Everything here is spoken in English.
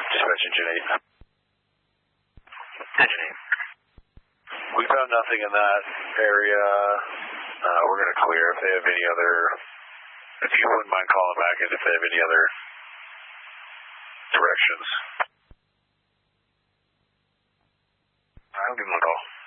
Dispatch Engine 8. Engine 8. We found nothing in that area. We're going to clear. If they have any other, if you wouldn't mind calling back and if they have any other directions. I'll give them a call.